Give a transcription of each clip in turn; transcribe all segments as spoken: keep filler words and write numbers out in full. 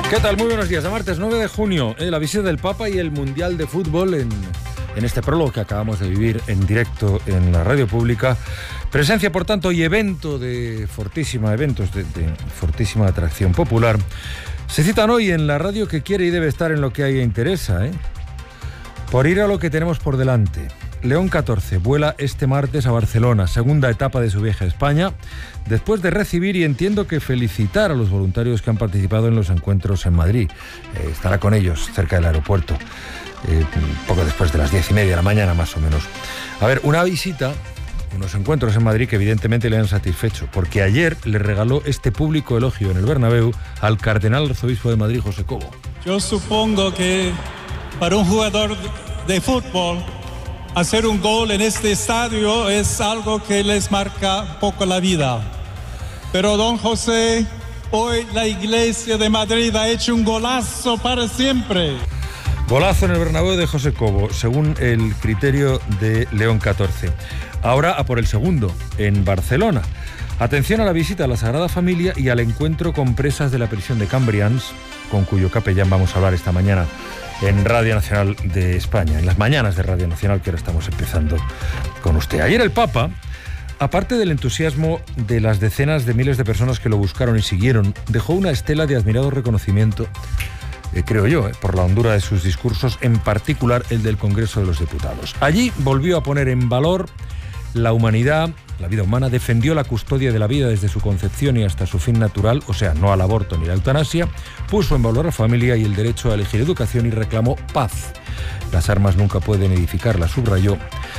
¿Qué tal? Muy buenos días. A martes nueve de junio, eh, la visita del Papa y el Mundial de Fútbol en, en este prólogo que acabamos de vivir en directo en la radio pública. Presencia, por tanto, y evento de fortísima, eventos de, de fortísima atracción popular. Se citan hoy en la radio que quiere y debe estar en lo que a ella interesa, ¿eh? Por ir a lo que tenemos por delante. León catorce vuela este martes a Barcelona, segunda etapa de su viaje a España, después de recibir y entiendo que felicitar a los voluntarios que han participado en los encuentros en Madrid. Eh, estará con ellos cerca del aeropuerto, eh, poco después de las diez y media de la mañana más o menos. A ver, una visita, unos encuentros en Madrid que evidentemente le han satisfecho, porque ayer le regaló este público elogio en el Bernabéu al cardenal arzobispo de Madrid, José Cobo. Yo supongo que para un jugador de fútbol, hacer un gol en este estadio es algo que les marca un poco la vida. Pero don José, hoy la Iglesia de Madrid ha hecho un golazo para siempre. Golazo en el Bernabéu de José Cobo, según el criterio de León catorce. Ahora a por el segundo, en Barcelona. Atención a la visita a la Sagrada Familia y al encuentro con presas de la prisión de Cambrians, con cuyo capellán vamos a hablar esta mañana en Radio Nacional de España, en las mañanas de Radio Nacional, que ahora estamos empezando con usted. Ayer el Papa, aparte del entusiasmo de las decenas de miles de personas que lo buscaron y siguieron, dejó una estela de admirado reconocimiento, eh, creo yo, eh, por la hondura de sus discursos, en particular el del Congreso de los Diputados. Allí volvió a poner en valor la humanidad, la vida humana, defendió la custodia de la vida desde su concepción y hasta su fin natural, o sea, no al aborto ni la eutanasia, puso en valor la familia y el derecho a elegir educación y reclamó paz. Las armas nunca pueden edificar, la subrayó.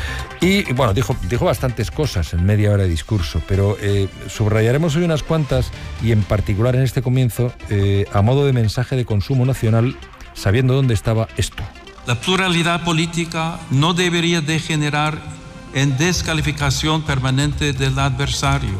Y, bueno, dijo, dijo bastantes cosas en media hora de discurso, pero eh, subrayaremos hoy unas cuantas y en particular en este comienzo, eh, a modo de mensaje de consumo nacional, sabiendo dónde estaba esto. La pluralidad política no debería degenerar en descalificación permanente del adversario.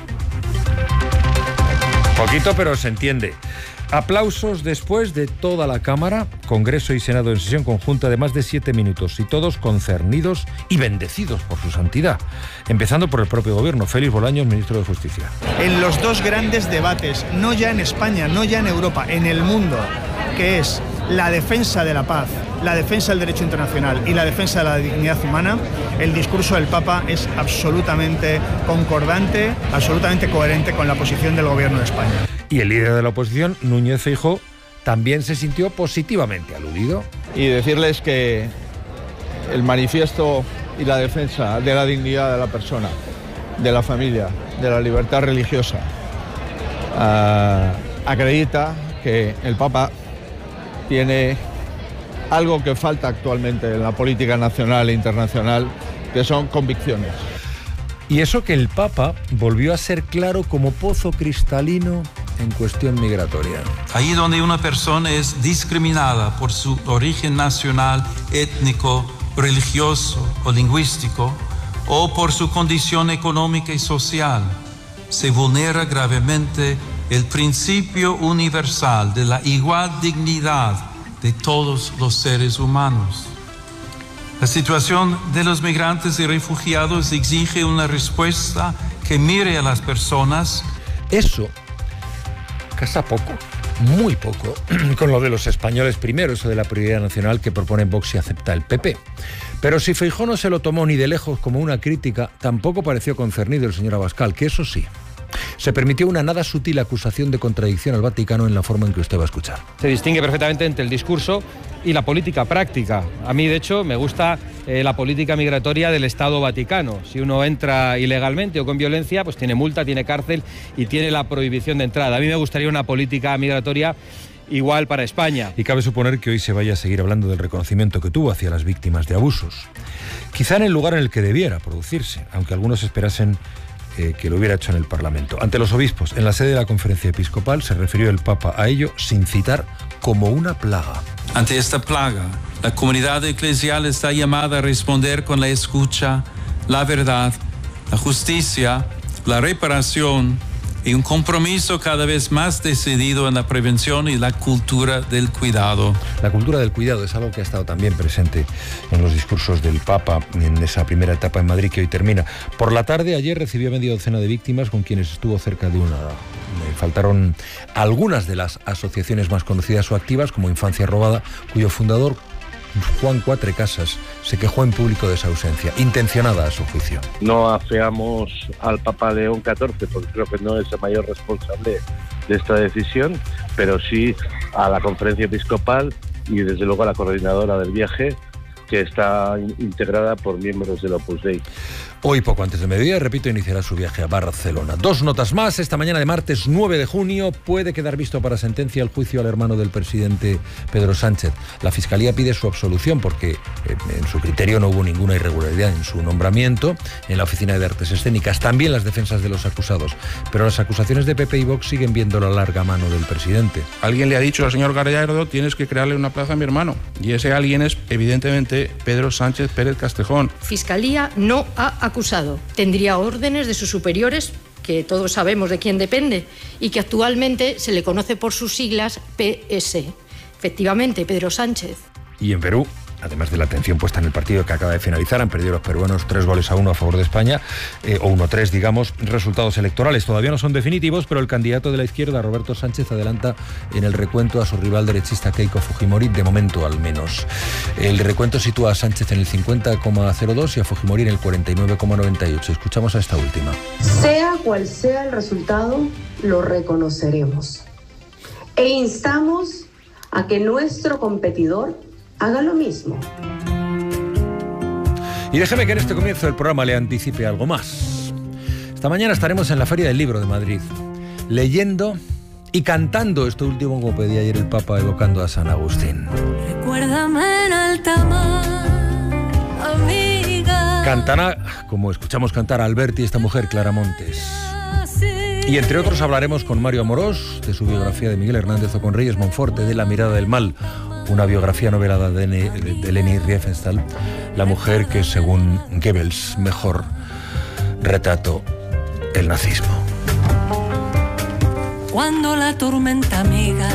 Poquito, pero se entiende. Aplausos después de toda la Cámara, Congreso y Senado en sesión conjunta de más de siete minutos y todos concernidos y bendecidos por su santidad, empezando por el propio gobierno. Félix Bolaños, ministro de Justicia. En los dos grandes debates, no ya en España, no ya en Europa, en el mundo, que es la defensa de la paz, la defensa del derecho internacional y la defensa de la dignidad humana, el discurso del Papa es absolutamente concordante, absolutamente coherente con la posición del Gobierno de España. Y el líder de la oposición, Núñez Feijóo, también se sintió positivamente aludido. Y decirles que el manifiesto y la defensa de la dignidad de la persona, de la familia, de la libertad religiosa, uh, acredita que el Papa tiene algo que falta actualmente en la política nacional e internacional, que son convicciones. Y eso que el Papa volvió a ser claro como pozo cristalino en cuestión migratoria. Ahí donde una persona es discriminada por su origen nacional, étnico, religioso o lingüístico, o por su condición económica y social, se vulnera gravemente el principio universal de la igual dignidad de todos los seres humanos. La situación de los migrantes y refugiados exige una respuesta que mire a las personas. Eso casa poco, muy poco, con lo de los españoles primero, eso de la prioridad nacional que propone Vox y acepta el P P. Pero si Feijóo no se lo tomó ni de lejos como una crítica, tampoco pareció concernido el señor Abascal, que eso sí, se permitió una nada sutil acusación de contradicción al Vaticano en la forma en que usted va a escuchar. Se distingue perfectamente entre el discurso y la política práctica. A mí, de hecho, me gusta eh, la política migratoria del Estado Vaticano. Si uno entra ilegalmente o con violencia, pues tiene multa, tiene cárcel y tiene la prohibición de entrada. A mí me gustaría una política migratoria igual para España. Y cabe suponer que hoy se vaya a seguir hablando del reconocimiento que tuvo hacia las víctimas de abusos. Quizá en el lugar en el que debiera producirse, aunque algunos esperasen Eh, que lo hubiera hecho en el Parlamento. Ante los obispos, en la sede de la Conferencia Episcopal, se refirió el Papa a ello sin citar como una plaga. Ante esta plaga, la comunidad eclesial está llamada a responder con la escucha, la verdad, la justicia, la reparación y un compromiso cada vez más decidido en la prevención y la cultura del cuidado. La cultura del cuidado es algo que ha estado también presente en los discursos del Papa en esa primera etapa en Madrid que hoy termina. Por la tarde, ayer recibió media docena de víctimas con quienes estuvo cerca de una hora. Faltaron algunas de las asociaciones más conocidas o activas, como Infancia Robada, cuyo fundador, Juan Cuatrecasas, se quejó en público de esa ausencia, intencionada a su juicio. No afeamos al Papa León catorce, porque creo que no es el mayor responsable de esta decisión, pero sí a la conferencia episcopal y desde luego a la coordinadora del viaje, que está integrada por miembros del Opus Dei. Hoy, poco antes de mediodía, repito, iniciará su viaje a Barcelona. Dos notas más. Esta mañana de martes nueve de junio puede quedar visto para sentencia el juicio al hermano del presidente Pedro Sánchez. La Fiscalía pide su absolución porque eh, en su criterio no hubo ninguna irregularidad en su nombramiento en la Oficina de Artes Escénicas. También las defensas de los acusados. Pero las acusaciones de P P y Vox siguen viendo la larga mano del presidente. Alguien le ha dicho al señor Gallardo: tienes que crearle una plaza a mi hermano. Y ese alguien es, evidentemente, Pedro Sánchez Pérez Castejón. Fiscalía no ha acusado. Tendría órdenes de sus superiores, que todos sabemos de quién depende, y que actualmente se le conoce por sus siglas P S. Efectivamente, Pedro Sánchez. Y en Perú, además de la atención puesta en el partido que acaba de finalizar, han perdido los peruanos tres goles a uno a favor de España, eh, o uno tres, digamos. Resultados electorales todavía no son definitivos, pero el candidato de la izquierda, Roberto Sánchez, adelanta en el recuento a su rival derechista Keiko Fujimori, de momento al menos. El recuento sitúa a Sánchez en el cincuenta coma cero dos y a Fujimori en el cuarenta y nueve coma noventa y ocho. Escuchamos a esta última. Sea cual sea el resultado, lo reconoceremos. E instamos a que nuestro competidor haga lo mismo. Y déjeme que en este comienzo del programa le anticipe algo más. Esta mañana estaremos en la Feria del Libro de Madrid, leyendo y cantando esto último, como pedía ayer el Papa, evocando a San Agustín. Recuérdame en alta mar, amiga. Cantará, como escuchamos cantar a Alberti, esta mujer, Clara Montes. Y entre otros hablaremos con Mario Amorós de su biografía de Miguel Hernández, o con Reyes Monforte de La mirada del mal, una biografía novelada de, de Leni Riefenstahl, la mujer que, según Goebbels, mejor retrató el nazismo. Cuando la tormenta amiga.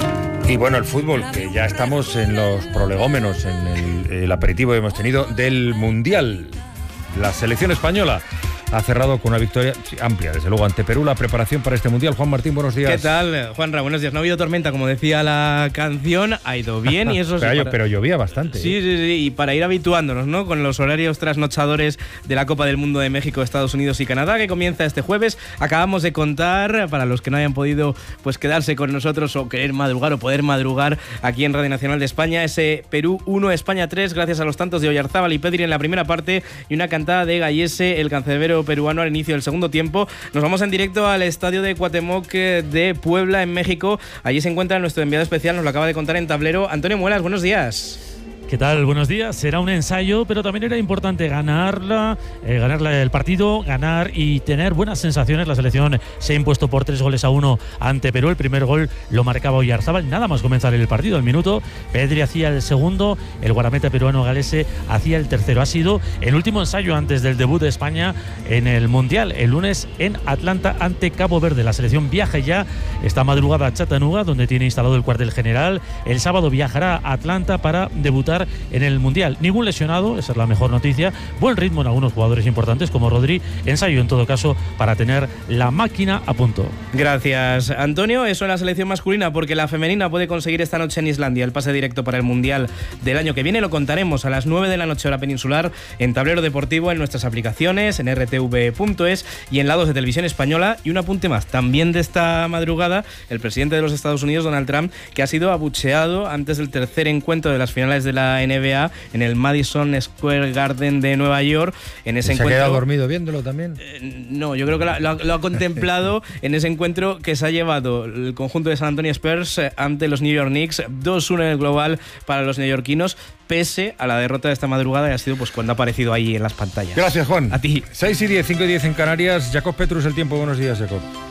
Y bueno, el fútbol, que ya estamos en los prolegómenos, en el, el aperitivo que hemos tenido del Mundial. La selección española ha cerrado con una victoria amplia, desde luego, ante Perú, la preparación para este Mundial. Juan Martín, buenos días. ¿Qué tal, Juanra? Buenos días. No ha habido tormenta, como decía la canción, ha ido bien y eso pero, sí. Para... pero llovía bastante. Sí, ¿eh? sí, sí, y para ir habituándonos, ¿no?, con los horarios trasnochadores de la Copa del Mundo de México, Estados Unidos y Canadá, que comienza este jueves. Acabamos de contar, para los que no hayan podido pues quedarse con nosotros o querer madrugar o poder madrugar aquí en Radio Nacional de España, ese Perú uno, España tres, gracias a los tantos de Oyarzábal y Pedri en la primera parte y una cantada de Gallese, el cancerbero peruano, al inicio del segundo tiempo. Nos vamos en directo al estadio de Cuauhtémoc de Puebla, en México. Allí se encuentra nuestro enviado especial, nos lo acaba de contar en tablero, Antonio Muelas. Buenos días. ¿Qué tal? Buenos días. Será un ensayo, pero también era importante ganarla, eh, ganar el partido, ganar y tener buenas sensaciones. La selección se ha impuesto por tres goles a uno ante Perú. El primer gol lo marcaba Oyarzábal, nada más comenzar el partido, el minuto. Pedri hacía el segundo, el guardameta peruano Gallese hacía el tercero. Ha sido el último ensayo antes del debut de España en el Mundial, el lunes en Atlanta ante Cabo Verde. La selección viaja ya esta madrugada a Chattanooga, donde tiene instalado el cuartel general. El sábado viajará a Atlanta para debutar en el Mundial. Ningún lesionado, esa es la mejor noticia. Buen ritmo en algunos jugadores importantes como Rodri. Ensayo en todo caso para tener la máquina a punto. Gracias, Antonio. Eso en la selección masculina, porque la femenina puede conseguir esta noche en Islandia el pase directo para el Mundial del año que viene. Lo contaremos a las nueve de la noche hora peninsular en Tablero Deportivo, en nuestras aplicaciones, en r t v punto es y en la dos de Televisión Española. Y un apunte más, también de esta madrugada, el presidente de los Estados Unidos, Donald Trump, que ha sido abucheado antes del tercer encuentro de las finales de la N B A en el Madison Square Garden de Nueva York. En ese ¿Se encuentro, ha quedado dormido viéndolo también? Eh, no, yo creo que lo, lo, lo ha contemplado en ese encuentro que se ha llevado el conjunto de San Antonio Spurs eh, ante los New York Knicks. dos uno en el global para los neoyorquinos, pese a la derrota de esta madrugada, y ha sido pues cuando ha aparecido ahí en las pantallas. Gracias, Juan. A ti. seis y diez, cinco y diez en Canarias. Jacob Petrus, El Tiempo. Buenos días, Jacob.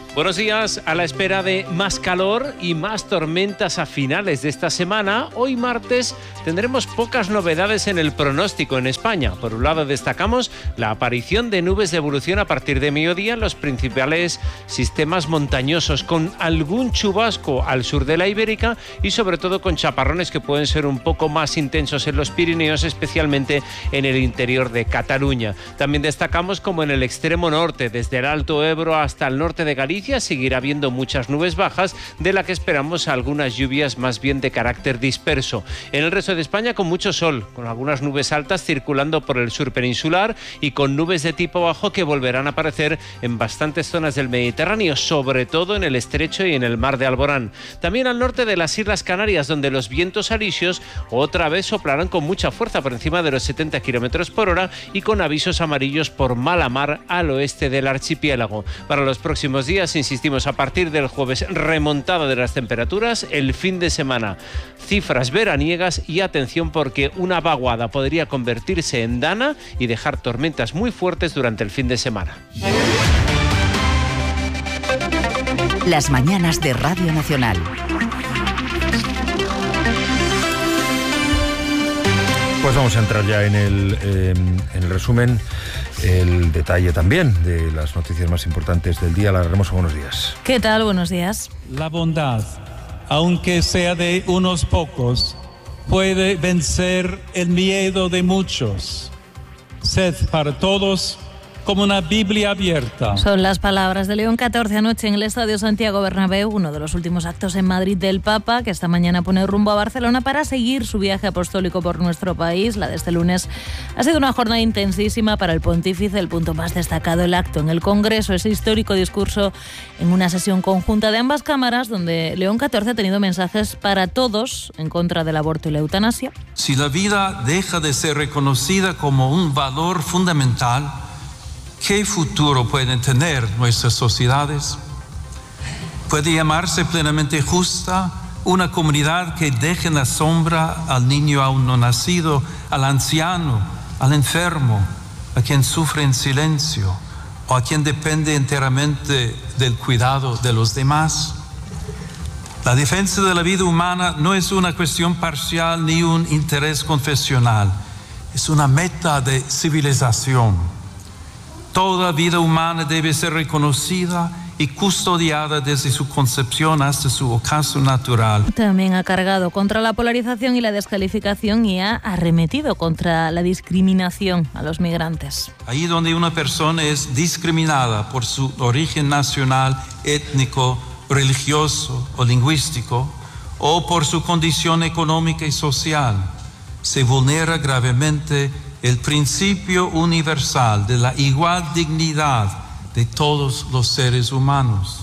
Buenos días. A la espera de más calor y más tormentas a finales de esta semana, hoy martes tendremos pocas novedades en el pronóstico en España. Por un lado destacamos la aparición de nubes de evolución a partir de mediodía en los principales sistemas montañosos, con algún chubasco al sur de la Ibérica y sobre todo con chaparrones que pueden ser un poco más intensos en los Pirineos, especialmente en el interior de Cataluña. También destacamos como en el extremo norte, desde el Alto Ebro hasta el norte de Galicia, seguirá habiendo muchas nubes bajas, de la que esperamos algunas lluvias más bien de carácter disperso. En el resto de España con mucho sol, con algunas nubes altas circulando por el sur peninsular y con nubes de tipo bajo que volverán a aparecer en bastantes zonas del Mediterráneo, sobre todo en el estrecho y en el mar de Alborán. También al norte de las Islas Canarias, donde los vientos alisios otra vez soplarán con mucha fuerza por encima de los setenta kilómetros por hora y con avisos amarillos por mala mar al oeste del archipiélago. Para los próximos días, insistimos, a partir del jueves, remontada de las temperaturas, el fin de semana cifras veraniegas y atención porque una vaguada podría convertirse en dana y dejar tormentas muy fuertes durante el fin de semana. Las mañanas de Radio Nacional. Pues vamos a entrar ya en el, eh, en el resumen, el detalle también de las noticias más importantes del día. Lara Hermoso, buenos días. ¿Qué tal? Buenos días. La bondad, aunque sea de unos pocos, puede vencer el miedo de muchos. Sed para todos como una Biblia abierta. Son las palabras de León catorce anoche en el Estadio Santiago Bernabéu, uno de los últimos actos en Madrid del Papa, que esta mañana pone rumbo a Barcelona para seguir su viaje apostólico por nuestro país. La de este lunes ha sido una jornada intensísima para el pontífice. El punto más destacado, el acto en el Congreso, ese histórico discurso en una sesión conjunta de ambas cámaras, donde León catorce ha tenido mensajes para todos en contra del aborto y la eutanasia. Si la vida deja de ser reconocida como un valor fundamental, ¿qué futuro pueden tener nuestras sociedades? ¿Puede llamarse plenamente justa una comunidad que deje en la sombra al niño aún no nacido, al anciano, al enfermo, a quien sufre en silencio o a quien depende enteramente del cuidado de los demás? La defensa de la vida humana no es una cuestión parcial ni un interés confesional, es una meta de civilización. Toda vida humana debe ser reconocida y custodiada desde su concepción hasta su ocaso natural. También ha cargado contra la polarización y la descalificación y ha arremetido contra la discriminación a los migrantes. Ahí donde una persona es discriminada por su origen nacional, étnico, religioso o lingüístico, o por su condición económica y social, se vulnera gravemente el principio universal de la igual dignidad de todos los seres humanos.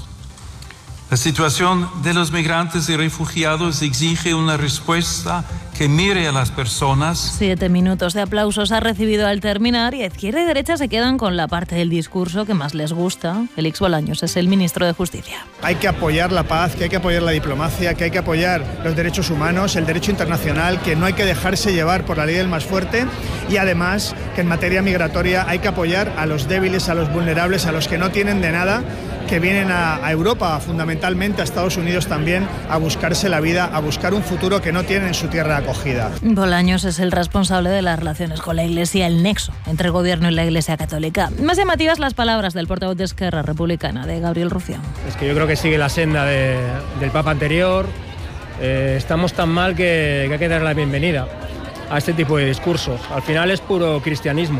La situación de los migrantes y refugiados exige una respuesta que mire a las personas. Siete minutos de aplausos ha recibido al terminar y izquierda y derecha se quedan con la parte del discurso que más les gusta. Félix Bolaños es el ministro de Justicia. Hay que apoyar la paz, que hay que apoyar la diplomacia, que hay que apoyar los derechos humanos, el derecho internacional, que no hay que dejarse llevar por la ley del más fuerte y además que en materia migratoria hay que apoyar a los débiles, a los vulnerables, a los que no tienen de nada, que vienen a, a Europa, fundamentalmente a Estados Unidos también, a buscarse la vida, a buscar un futuro que no tienen en su tierra de acogida. Bolaños es el responsable de las relaciones con la Iglesia, el nexo entre el gobierno y la Iglesia católica. Más llamativas las palabras del portavoz de Esquerra Republicana, de Gabriel Rufián. Es que yo creo que sigue la senda de, del Papa anterior. Eh, estamos tan mal que, que hay que dar la bienvenida a este tipo de discursos. Al final es puro cristianismo.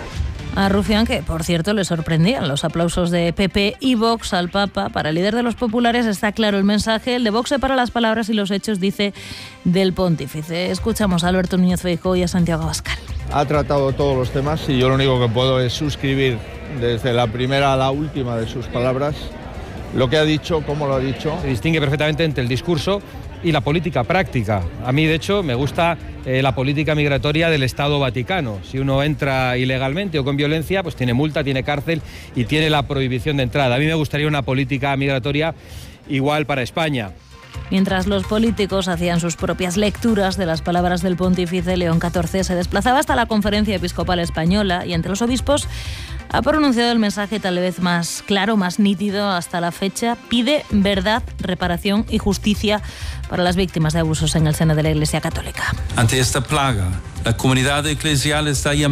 A Rufián, que por cierto le sorprendían los aplausos de P P y Vox al Papa. Para el líder de los populares está claro el mensaje. El de Vox separa las palabras y los hechos, dice, del pontífice. Escuchamos a Alberto Núñez Feijóo y a Santiago Abascal. Ha tratado todos los temas y yo lo único que puedo es suscribir desde la primera a la última de sus palabras lo que ha dicho, cómo lo ha dicho. Se distingue perfectamente entre el discurso y la política práctica. A mí, de hecho, me gusta eh, la política migratoria del Estado Vaticano. Si uno entra ilegalmente o con violencia, pues tiene multa, tiene cárcel y tiene la prohibición de entrada. A mí me gustaría una política migratoria igual para España. Mientras los políticos hacían sus propias lecturas de las palabras del pontífice, León catorce se desplazaba hasta la Conferencia Episcopal Española y entre los obispos ha pronunciado el mensaje tal vez más claro, más nítido hasta la fecha. Pide verdad, reparación y justicia para las víctimas de abusos en el seno de la Iglesia Católica. Ante esta plaga, la comunidad eclesial está llamada